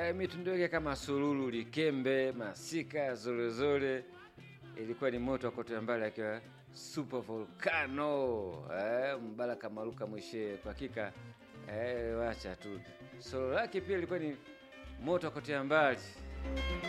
mitundo yake kama Sululu, Likembe, Masika, Zolezole ilikuwa ni moto akotea mbali akiwa Super Volcano. Mbaraka Maruka Mwishe kwa hakika wacha tu. Solo lake pia ilikuwa ni moto akotea mbali.